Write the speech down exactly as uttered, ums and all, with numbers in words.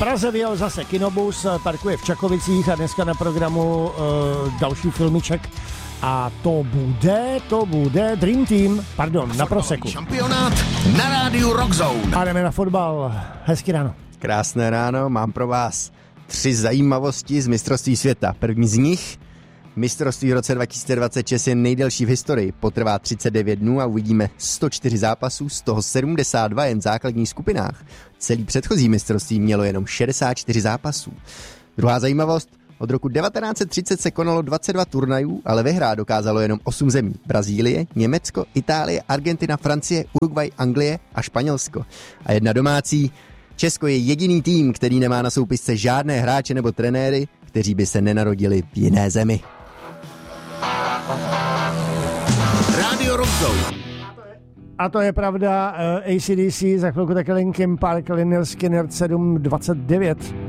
Praze vyjel zase kinobus, parkuje v Čakovicích a dneska na programu uh, další filmiček. A to bude, to bude Dream Team, pardon, na Proseku. Šampionát na rádiu Rockzone. A jdeme na fotbal. Hezky ráno. Krásné ráno, mám pro vás tři zajímavosti z mistrovství světa. První z nich, mistrovství v roce dva tisíce dvacet šest je nejdelší v historii, potrvá třicet devět dnů a uvidíme sto čtyři zápasů, z toho sedmdesát dva jen v základních skupinách. Celý předchozí mistrovství mělo jenom šedesát čtyři zápasů. Druhá zajímavost, od roku devatenáct set třicet se konalo dvacet dva turnajů, ale vyhrát dokázalo jenom osm zemí. Brazílie, Německo, Itálie, Argentina, Francie, Uruguay, Anglie a Španělsko. A jedna domácí, Česko je jediný tým, který nemá na soupisce žádné hráče nebo trenéry, kteří by se nenarodili v jiné zemi. Rádio Rockzone. A to je pravda, A C D C, za chvilku také Linkin Park, Lynyrd Skynyrd sedm dvacet devět.